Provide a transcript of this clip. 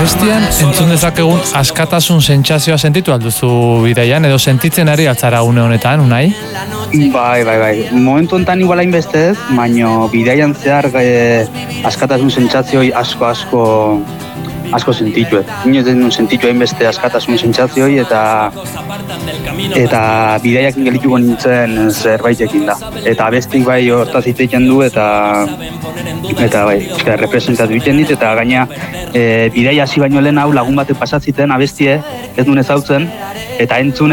Abestian entzun dezakegun askatasun sentsazioa sentitu alduzu bidaian, edo sentitzen ari altzara une honetan, Unai? Bai. Momentu enten igual hainbeste ez, baina bidaian zehar askatasun sentsazioi asko sentituet. Inoz den sentitu hainbeste askatasun sentsazioi eta bidaiak ingelituko nintzen zerbaitekin da. Eta abestik bai hortaz hitz egiten du eta bai, representatu egiten dit, eta gaina bidaia hasi baino lehen hau lagun batek pasatziten abestie, ez duen ezautzen, eta entzun